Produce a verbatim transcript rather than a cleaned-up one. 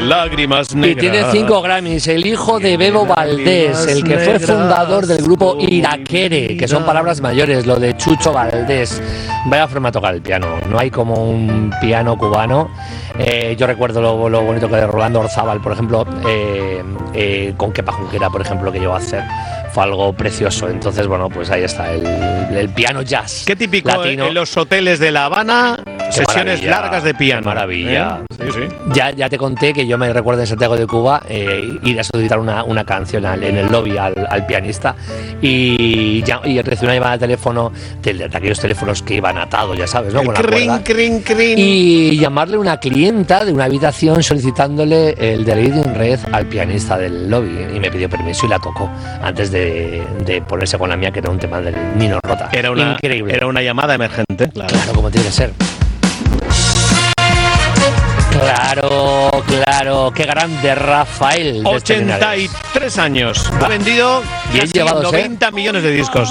lágrimas negras. Y tiene cinco Grammys, el hijo de Bebo Valdés, el que fue fundador del grupo Iraquere, que son palabras mayores, lo de Chucho Valdés. Vaya forma de tocar el piano, no hay como un piano cubano. Eh, yo recuerdo lo, lo bonito que de Rolando Orzábal, por ejemplo, eh, eh, con Kepa Junquera, por ejemplo, que llegó a hacer. Fue algo precioso. Entonces, bueno, pues ahí está, el, el piano jazz. Qué típico latino. En los hoteles de La Habana, qué sesiones largas de piano. Maravilla. ¿Eh? Sí, sí. Ya, ya te conté que yo me recuerdo en Santiago de Cuba eh, ir a solicitar una, una canción al, en el lobby al, al pianista y, ya, y recibí una llamada de teléfono de, de aquellos teléfonos que iban atados, ya sabes, ¿no? El Con la crin, cuerda. crin, crin. Y llamarle una clienta de una habitación solicitándole el de Leading Red al pianista del lobby y me pidió permiso y la tocó antes de, de ponerse con la mía, que era un tema del Nino Rota. Era una, increíble. Era una llamada emergente, claro. Claro, como tiene que ser. Claro, claro, qué grande Rafael. ochenta y tres años. Ha vendido Bien casi llevados, noventa ¿eh? millones de discos.